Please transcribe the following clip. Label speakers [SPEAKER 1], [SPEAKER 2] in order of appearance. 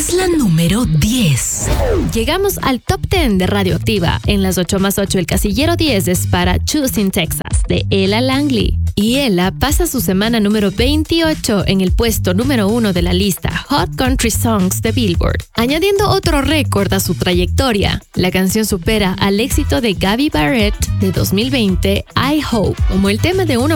[SPEAKER 1] es la número 10.
[SPEAKER 2] Llegamos al top 10 de Radioactiva. En las 8 más 8, el casillero 10 es para Choosing Texas, de Ella Langley. Y Ella pasa su semana número 28 en el puesto número 1 de la lista Hot Country Songs de Billboard, añadiendo otro récord a su trayectoria. La canción supera al éxito de Gabby Barrett de 2020, I Hope, como el tema de una